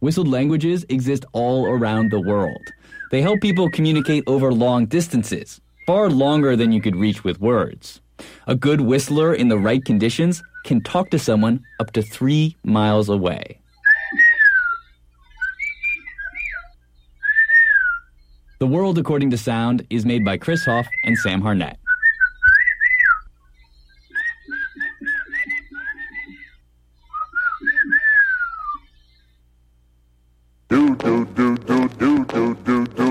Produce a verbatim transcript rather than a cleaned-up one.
Whistled languages exist all around the world. They help people communicate over long distances, far longer than you could reach with words. A good whistler in the right conditions can talk to someone up to three miles away. The World According to Sound is made by Chris Hoff and Sam Harnett.